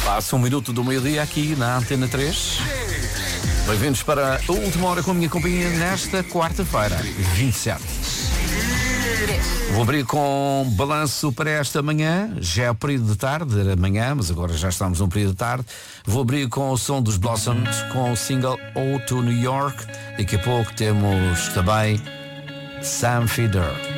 Passa um minuto do meio-dia aqui na Antena 3. Bem-vindos para a última hora com a minha companhia nesta quarta-feira, 27. Vou abrir com balanço para esta manhã. Já é o período de tarde, era manhã, mas agora já estamos num período de tarde. Vou abrir com o som dos Blossoms, com o single "Ode to New York". Daqui a pouco temos também Sam Feder.